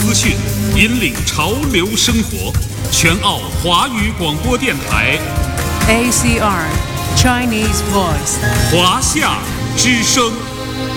资讯，引领潮流生活。全澳华语广播电台 ACR Chinese Voice 华夏之声。